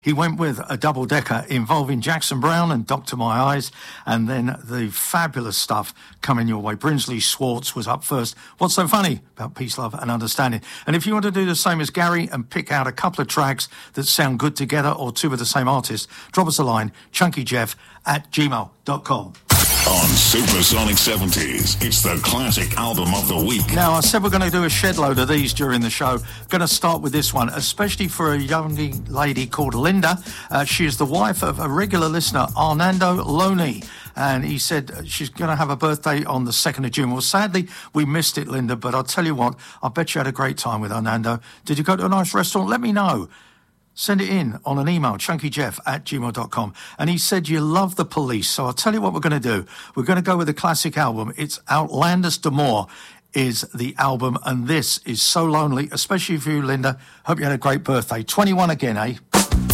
He went with a double-decker involving Jackson Browne and Dr. My Eyes, and then the fabulous stuff coming your way. Brinsley Schwartz was up first. What's so funny about peace, love and understanding? And if you want to do the same as Gary and pick out a couple of tracks that sound good together or two with the same artist, drop us a line, chunkyjeff@gmail.com. On Supersonic 70s, it's the classic album of the week. Now, I said we're going to do a shed load of these during the show. Going to start with this one, especially for a young lady called Linda. She is the wife of a regular listener, Arnando Loney. And he said she's going to have a birthday on the 2nd of June. Well, sadly, we missed it, Linda, but I'll tell you what, I bet you had a great time with Arnando. Did you go to a nice restaurant? Let me know. Send it in on an email, chunkyjeff@gmail.com. And he said you love the Police. So I'll tell you what we're going to do. We're going to go with a classic album. It's Outlanders d'Amour is the album. And this is so lonely, especially for you, Linda. Hope you had a great birthday. 21 again, eh?